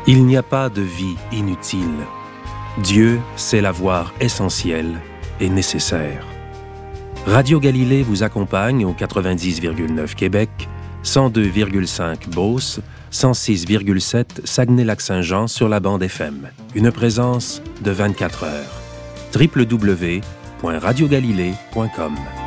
Il n'y a pas de vie inutile. Dieu sait la voir essentielle et nécessaire. Radio Galilée vous accompagne au 90,9 Québec, 102,5 Beauce, 106,7 Saguenay-Lac-Saint-Jean sur la bande FM. Une présence de 24 heures. www.radiogalilée.com